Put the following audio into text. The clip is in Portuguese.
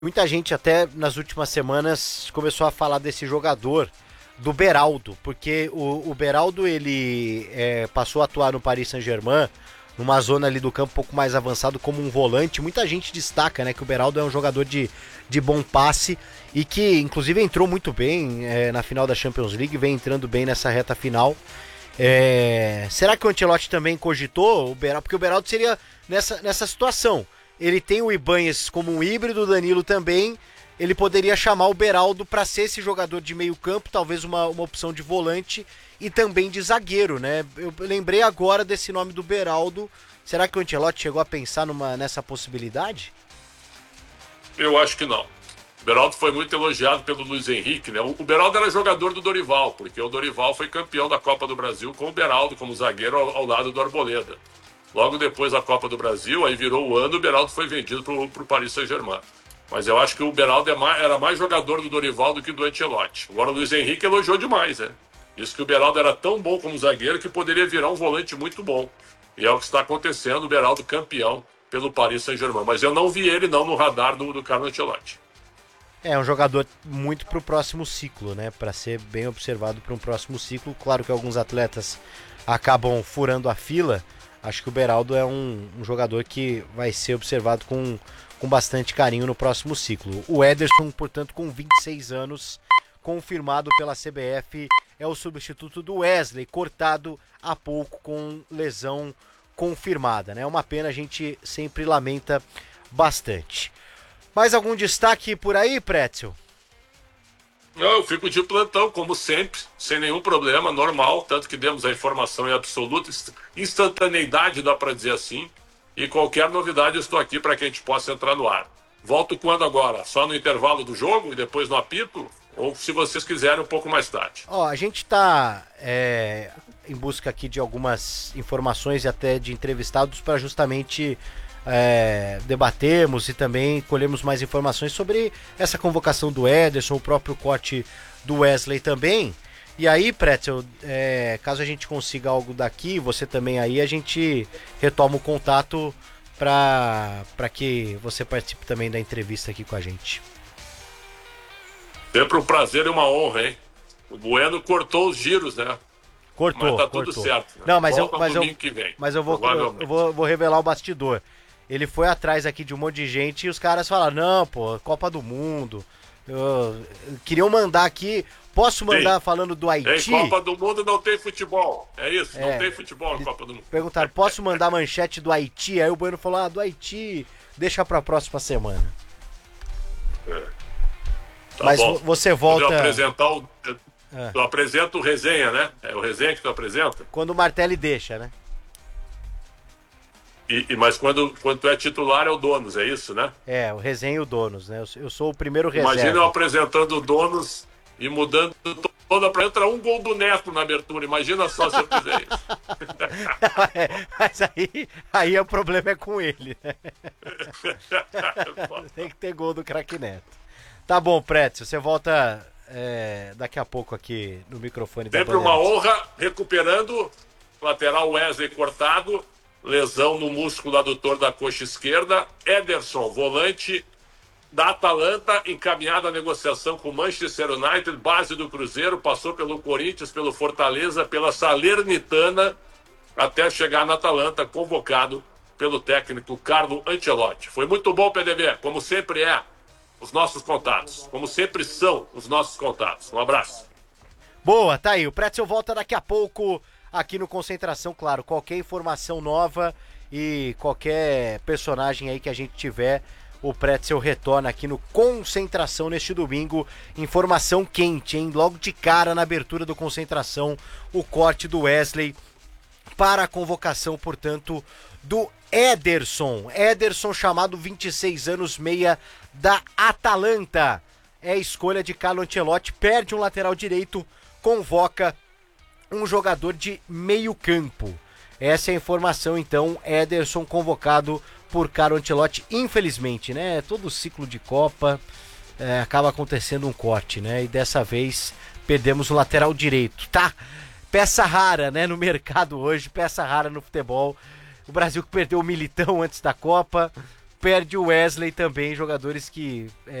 Muita gente até nas últimas semanas começou a falar desse jogador, do Beraldo, porque o Beraldo ele passou a atuar no Paris Saint-Germain, numa zona ali do campo um pouco mais avançado como um volante. Muita gente destaca, né, que o Beraldo é um jogador de bom passe e que inclusive entrou muito bem na final da Champions League, vem entrando bem nessa reta final. Será que o Ancelotti também cogitou o Beraldo? Porque o Beraldo seria nessa situação. Ele tem o Ibanez como um híbrido, o Danilo também. Ele poderia chamar o Beraldo para ser esse jogador de meio campo, talvez uma opção de volante e também de zagueiro, né? Eu lembrei agora desse nome do Beraldo. Será que o Ancelotti chegou a pensar nessa possibilidade? Eu acho que não. O Beraldo foi muito elogiado pelo Luiz Henrique, né? O Beraldo era jogador do Dorival, porque o Dorival foi campeão da Copa do Brasil com o Beraldo como zagueiro ao lado do Arboleda. Logo depois da Copa do Brasil, aí virou o ano, o Beraldo foi vendido para o Paris Saint-Germain. Mas eu acho que o Beraldo era mais jogador do Dorival do que do Ancelotti. Agora o Luiz Henrique elogiou demais, né? Disse que o Beraldo era tão bom como zagueiro que poderia virar um volante muito bom. E é o que está acontecendo, o Beraldo campeão pelo Paris Saint-Germain. Mas eu não vi ele não no radar do Carlo Ancelotti. É um jogador muito para o próximo ciclo, né? Para ser bem observado para um próximo ciclo. Claro que alguns atletas acabam furando a fila. Acho que o Beraldo é um jogador que vai ser observado com bastante carinho no próximo ciclo. O Ederson, portanto, com 26 anos, confirmado pela CBF, é o substituto do Wesley, cortado há pouco com lesão confirmada, né? É uma pena, a gente sempre lamenta bastante. Mais algum destaque por aí, Pretzel? Eu fico de plantão, como sempre, sem nenhum problema, normal, tanto que demos a informação em absoluta instantaneidade, dá para dizer assim, e qualquer novidade eu estou aqui para que a gente possa entrar no ar. Volto quando agora? Só no intervalo do jogo e depois no apito? Ou se vocês quiserem, um pouco mais tarde? A gente está em busca aqui de algumas informações e até de entrevistados para justamente debatermos e também colhermos mais informações sobre essa convocação do Ederson, o próprio corte do Wesley também. E aí, Pretzel, caso a gente consiga algo daqui, você também aí, a gente retoma o contato para que você participe também da entrevista aqui com a gente. Sempre um prazer e uma honra, hein? O Bueno cortou os giros, né? Cortou, mas tá cortou. Tudo certo. Né? Não, mas eu vou revelar o bastidor. Ele foi atrás aqui de um monte de gente e os caras falaram, não, pô, Copa do Mundo. Queriam mandar aqui. Posso mandar falando do Haiti? Em Copa do Mundo não tem futebol. É isso, não tem futebol na Copa do Mundo. Perguntaram, posso mandar a manchete do Haiti? Aí o Bueno falou, do Haiti, deixa pra próxima semana. Tá mas bom. Você volta... Eu apresento o resenha, né? É o resenha que tu apresenta? Quando o Martelli deixa, né? Mas quando tu é titular é o Donos, é isso, né? O resenha e o Donos, né? Eu sou o primeiro reserva. Imagina eu apresentando o Donos e mudando toda pra entrar um gol do Neto na abertura. Imagina só se eu fizer isso. Mas aí o problema é com ele, né? Tem que ter gol do craque Neto. Tá bom, Pretzel, você volta daqui a pouco aqui no microfone da Sempre uma honra, recuperando, lateral Wesley cortado, lesão no músculo adutor da coxa esquerda. Ederson, volante da Atalanta, encaminhado à negociação com o Manchester United, base do Cruzeiro, passou pelo Corinthians, pelo Fortaleza, pela Salernitana, até chegar na Atalanta, convocado pelo técnico Carlo Ancelotti. Foi muito bom, PDV, como sempre é, os nossos contatos, como sempre são os nossos contatos. Um abraço. Boa, tá aí, o Pretzel volta daqui a pouco aqui no Concentração, claro, qualquer informação nova e qualquer personagem aí que a gente tiver, o Pretzel retorna aqui no Concentração neste domingo. Informação quente, hein? Logo de cara na abertura do Concentração, o corte do Wesley para a convocação, portanto, do Ederson. Ederson, chamado 26 anos, meia da Atalanta. É a escolha de Carlo Ancelotti, perde um lateral direito, convoca um jogador de meio campo. Essa é a informação, então, Ederson convocado por Carlo Ancelotti, infelizmente, né? Todo ciclo de Copa acaba acontecendo um corte, né? E dessa vez perdemos o lateral direito, tá? Peça rara, né? No mercado hoje, peça rara no futebol. O Brasil que perdeu o Militão antes da Copa, perde o Wesley também, jogadores que